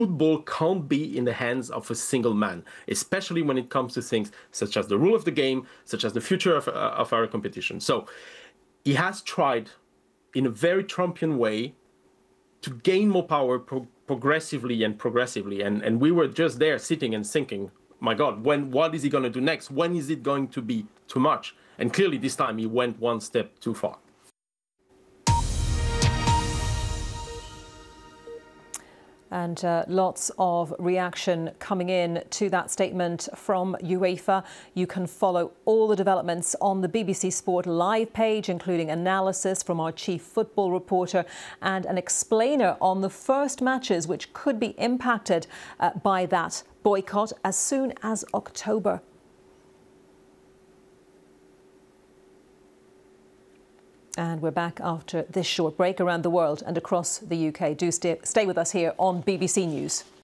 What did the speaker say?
football can't be in the hands of a single man, especially when it comes to things such as the rule of the game, such as the future of our competition. So he has tried in a very Trumpian way to gain more power progressively. And we were just there sitting and thinking, my God, what is he going to do next? When is it going to be too much? And clearly this time he went one step too far. And lots of reaction coming in to that statement from UEFA. You can follow all the developments on the BBC Sport Live page, including analysis from our chief football reporter and an explainer on the first matches which could be impacted by that boycott as soon as October. And we're back after this short break around the world and across the UK. Do stay with us here on BBC News.